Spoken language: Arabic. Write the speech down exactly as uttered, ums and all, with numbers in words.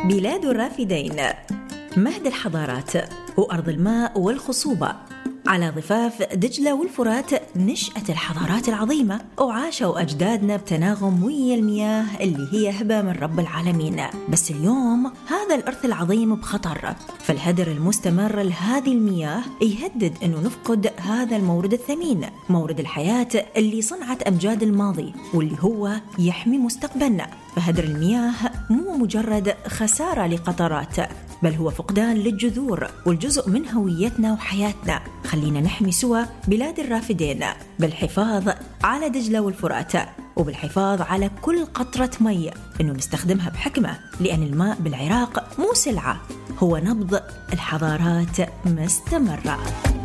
بلاد الرافدين، مهد الحضارات وأرض الماء والخصوبة. على ضفاف دجلة والفرات نشأت الحضارات العظيمة، وعاشوا أجدادنا بتناغم ويا المياه اللي هي هبة من رب العالمين. بس اليوم هذا الإرث العظيم بخطر، فالهدر المستمر لهذه المياه يهدد أنه نفقد هذا المورد الثمين، مورد الحياة اللي صنعت أمجاد الماضي واللي هو يحمي مستقبلنا. فهدر المياه مو مجرد خسارة لقطرات، بل هو فقدان للجذور والجزء من هويتنا وحياتنا. خلينا نحمي سوا بلاد الرافدين بالحفاظ على دجلة والفرات، وبالحفاظ على كل قطرة مي إنه نستخدمها بحكمة، لأن الماء بالعراق مو سلعة، هو نبض الحضارات مستمرة.